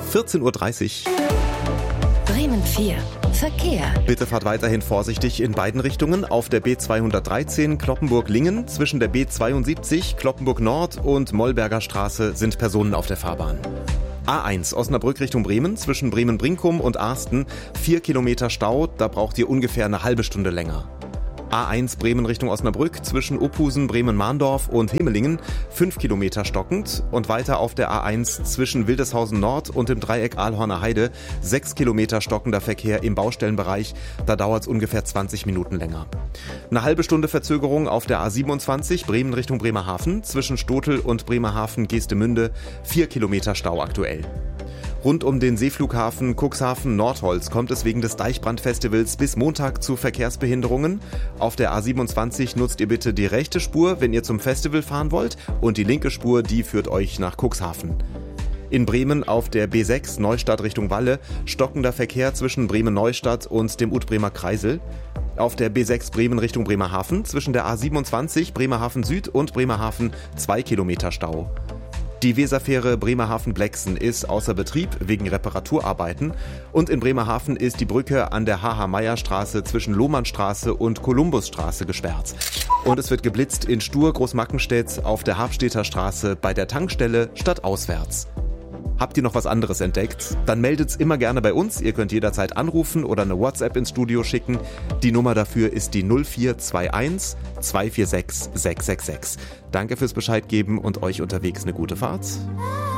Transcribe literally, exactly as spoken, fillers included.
vierzehn Uhr dreißig. Bremen vier. Verkehr. Bitte fahrt weiterhin vorsichtig in beiden Richtungen. Auf der B zweihundertdreizehn Cloppenburg-Lingen zwischen der B zweiundsiebzig Cloppenburg Nord und Mollberger Straße sind Personen auf der Fahrbahn. A eins Osnabrück Richtung Bremen zwischen Bremen-Brinkum und Arsten. Vier Kilometer Stau, da braucht ihr ungefähr eine halbe Stunde länger. A eins Bremen Richtung Osnabrück zwischen Ophusen, Bremen-Mahndorf und Himmelingen, fünf Kilometer stockend und weiter auf der A eins zwischen Wildeshausen Nord und dem Dreieck Aalhorner Heide, sechs Kilometer stockender Verkehr im Baustellenbereich, da dauert es ungefähr zwanzig Minuten länger. Eine halbe Stunde Verzögerung auf der A siebenundzwanzig Bremen Richtung Bremerhaven zwischen Stotel und Bremerhaven-Geestemünde, vier Kilometer Stau aktuell. Rund um den Seeflughafen Cuxhaven-Nordholz kommt es wegen des Deichbrandfestivals bis Montag zu Verkehrsbehinderungen. Auf der A siebenundzwanzig nutzt ihr bitte die rechte Spur, wenn ihr zum Festival fahren wollt, und die linke Spur, die führt euch nach Cuxhaven. In Bremen auf der B sechs Neustadt Richtung Walle stockender Verkehr zwischen Bremen-Neustadt und dem Utbremer Kreisel. Auf der B sechs Bremen Richtung Bremerhaven zwischen der A siebenundzwanzig Bremerhaven Süd und Bremerhaven zwei Kilometer Stau. Die Weserfähre Bremerhaven-Blexen ist außer Betrieb wegen Reparaturarbeiten und in Bremerhaven ist die Brücke an der H H-Meyer-Straße zwischen Lohmannstraße und Kolumbusstraße gesperrt. Und es wird geblitzt in Stur Großmackenstedt auf der Habstedter Straße bei der Tankstelle stadtauswärts. Habt ihr noch was anderes entdeckt? Dann meldet's immer gerne bei uns. Ihr könnt jederzeit anrufen oder eine WhatsApp ins Studio schicken. Die Nummer dafür ist die null vier zwei eins zwei vier sechs sechs sechs sechs. Danke fürs Bescheid geben und euch unterwegs eine gute Fahrt.